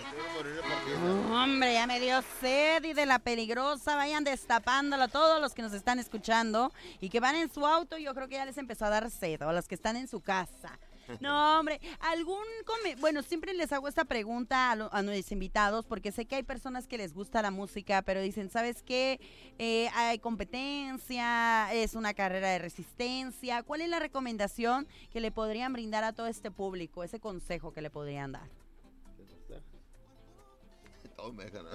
Hombre, ya me dio sed y de la peligrosa. Vayan destapándola a todos los que nos están escuchando y que van en su auto. Yo creo que ya les empezó a dar sed, o a los que están en su casa. No, hombre, bueno, siempre les hago esta pregunta a nuestros invitados porque sé que hay personas que les gusta la música, pero dicen, ¿sabes qué? Hay competencia, es una carrera de resistencia. ¿Cuál es la recomendación que le podrían brindar a todo este público, ese consejo que le podrían dar? Todos me dejan.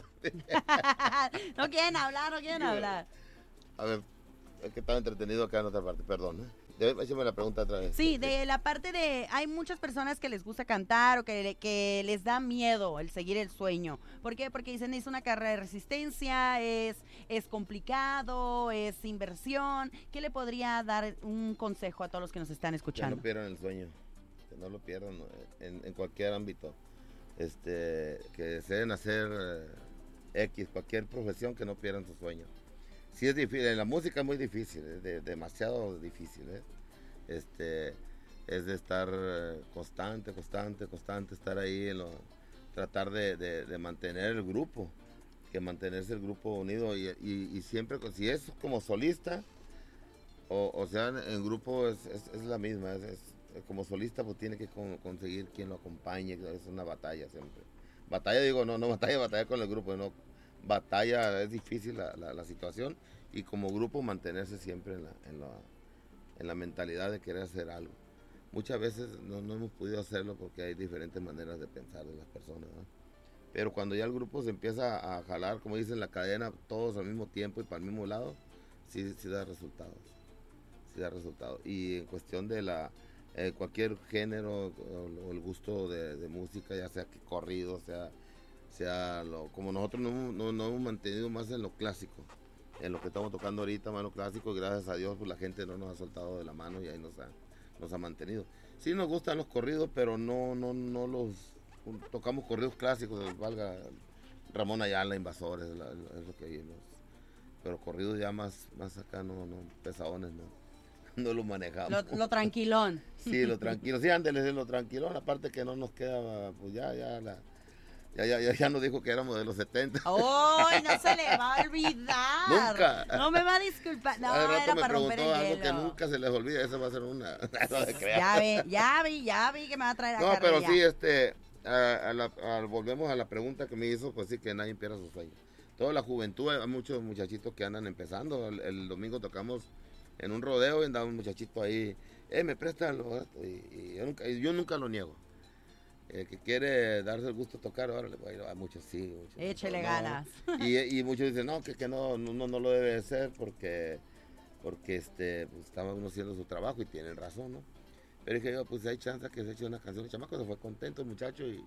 No quieren hablar. A ver, es que estaba entretenido acá en otra parte, perdón. Échame la pregunta otra vez. Sí, de la parte de, hay muchas personas que les gusta cantar o que les da miedo el seguir el sueño. ¿Por qué? Porque dicen es una carrera de resistencia, es complicado, es inversión. ¿Qué le podría dar un consejo a todos los que nos están escuchando? Que no pierdan el sueño, que no lo pierdan en cualquier ámbito. Que deseen hacer cualquier profesión, que no pierdan su sueño. Sí es difícil, en la música es muy difícil, demasiado difícil, es de estar constante, estar ahí, tratar de mantener el grupo, que mantenerse el grupo unido y siempre, si es como solista, o sea, en grupo es la misma, como solista pues tiene que conseguir quien lo acompañe, es una batalla siempre. Batalla digo, no batalla con el grupo, no. Batalla, es difícil la situación y como grupo mantenerse siempre en la mentalidad de querer hacer algo. Muchas veces no hemos podido hacerlo porque hay diferentes maneras de pensar de las personas, ¿no? Pero cuando ya el grupo se empieza a jalar, como dicen, la cadena, todos al mismo tiempo y para el mismo lado, sí da resultados. Sí da resultados. Y en cuestión de cualquier género o el gusto de música, ya sea que corrido, como nosotros no hemos mantenido más en lo clásico, en lo que estamos tocando ahorita, más lo clásico, y gracias a Dios pues la gente no nos ha soltado de la mano y ahí nos ha mantenido. Sí nos gustan los corridos, pero no los tocamos corridos clásicos, valga Ramón Ayala, Invasores, es lo que hay, pero corridos ya más acá no pesadones no lo manejamos. Lo tranquilón. Sí, lo tranquilo. Sí, ándale, lo tranquilón. Aparte que no nos queda, pues ya nos dijo que éramos de los 70. ¡Ay, no se le va a olvidar! Nunca. No me va a disculpar. No, Hace rato era me para romper preguntó el algo hielo. que nunca se les olvida. Esa va a ser una. Ya vi que me va a traer a No, pero carrilla. sí, volvemos a la pregunta que me hizo, pues sí, que nadie pierda sus sueños. Toda la juventud, hay muchos muchachitos que andan empezando. El domingo tocamos en un rodeo y andaba un muchachito ahí, me prestan y yo nunca lo niego. Que quiere darse el gusto de tocar, ahora le voy a ir a muchos, sí. Échele ganas. Y muchos dicen, no, que no lo debe hacer porque pues estaba uno haciendo su trabajo y tienen razón, ¿no? Pero dije yo, pues hay chance que se eche una canción. El chamaco se fue contento, el muchacho, y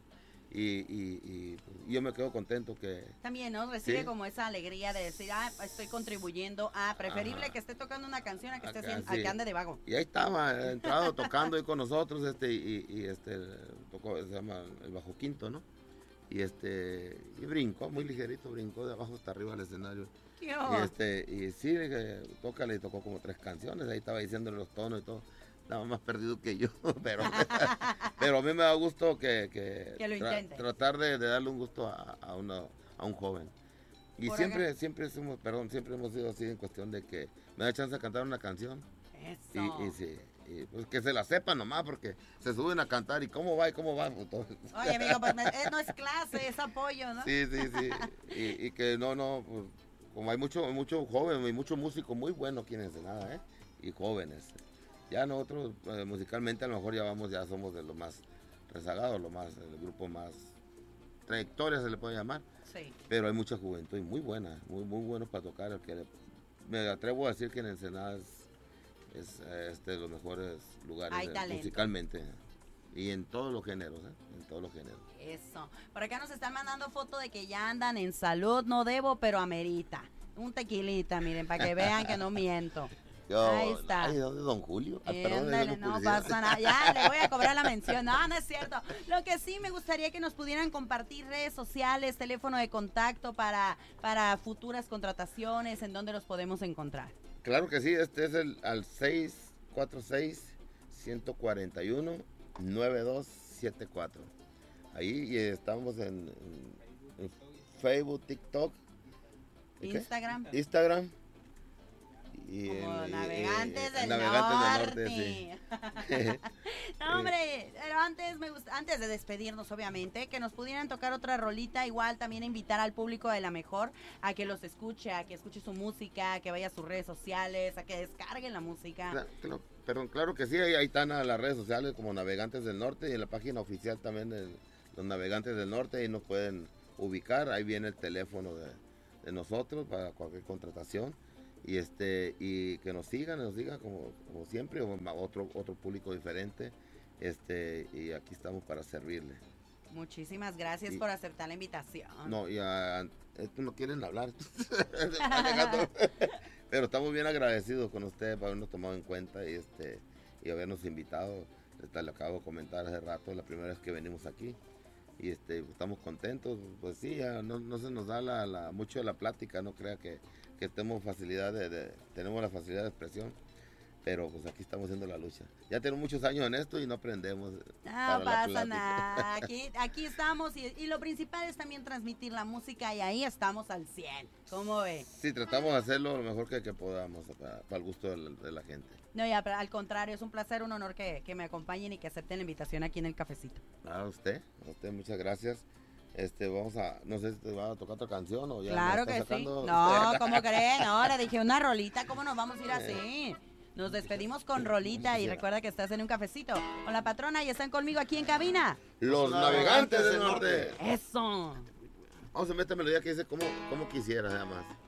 yo me quedo contento que... También, ¿no? Recibe sí, como esa alegría de decir, estoy contribuyendo. Preferible ajá, que esté tocando una canción a que esté acá, a sí. que ande de vago. Y ahí estaba, entrado tocando ahí con nosotros, tocó, se llama el bajo quinto, ¿no? Y brincó, muy ligerito, brincó de abajo hasta arriba del escenario. ¿Qué hago? Y sí, dije, tócale, y tocó como 3 canciones, ahí estaba diciéndole los tonos y todo. Estaba más perdido que yo, pero a mí me da gusto que lo intente. tratar de darle un gusto a un joven. Y Por siempre hemos sido así en cuestión de que me da chance de cantar una canción. Eso. Y sí, pues que se la sepan nomás, porque se suben a cantar y cómo va, pues, todo. Oye, amigo, pues no es clase, es apoyo, ¿no? Sí. Y que pues, como hay mucho joven, hay mucho músico muy bueno aquí en Ensenada, y jóvenes. Ya nosotros musicalmente a lo mejor ya somos de lo más rezagados, el grupo más trayectoria se le puede llamar. Sí. Pero hay mucha juventud y muy buena, muy buenos para tocar. Me atrevo a decir que en Ensenada es de los mejores lugares musicalmente. Y en todos los géneros, en todos los géneros. Eso. Por acá nos están mandando foto de que ya andan en salud, no debo, pero amerita. Un tequilita, miren, para que vean que no miento. Ahí está. Ay, ¿dónde don Julio? Perdón, no pasa nada. Ya le voy a cobrar la mención. No es cierto. Lo que sí me gustaría que nos pudieran compartir redes sociales, teléfono de contacto para futuras contrataciones, en dónde los podemos encontrar. Claro que sí, es al 646-141-9274. Ahí y estamos en Facebook, TikTok, Instagram. Instagram. Y Como Navegantes del Navegantes Norte. sí. No, hombre, pero antes de despedirnos, obviamente, que nos pudieran tocar otra rolita, igual también invitar al público de La Mejor a que los escuche, a que escuche su música, a que vaya a sus redes sociales, a que descarguen la música. Claro que sí, ahí están a las redes sociales como Navegantes del Norte y en la página oficial también de los Navegantes del Norte, ahí nos pueden ubicar, ahí viene el teléfono de nosotros para cualquier contratación. Y que nos sigan como siempre, otro público diferente, y aquí estamos para servirle. Muchísimas gracias por aceptar la invitación. No, no quieren hablar, pero estamos bien agradecidos con ustedes por habernos tomado en cuenta y habernos invitado. Le acabo de comentar hace rato, la primera vez que venimos aquí. Y estamos contentos, pues sí, no se nos da mucho de la plática, no crea que tenemos tenemos la facilidad de expresión, pero pues aquí estamos haciendo la lucha. Ya tenemos muchos años en esto y no aprendemos. No pasa nada, aquí estamos y lo principal es también transmitir la música y ahí estamos al 100, ¿cómo ve? Sí, tratamos de hacerlo lo mejor que podamos para el gusto de la gente. No, ya, pero al contrario, es un placer, un honor que me acompañen y que acepten la invitación aquí en el cafecito. A usted muchas gracias. No sé si te va a tocar otra canción o ya. Claro que sacando... sí. No, ¿cómo creen? No, le dije una rolita, ¿cómo nos vamos a ir así? Nos despedimos con rolita y recuerda que estás en un cafecito con la patrona y están conmigo aquí en cabina. Los Navegantes del Norte. Eso. Vamos a meter melodía que dice como quisiera, nada más.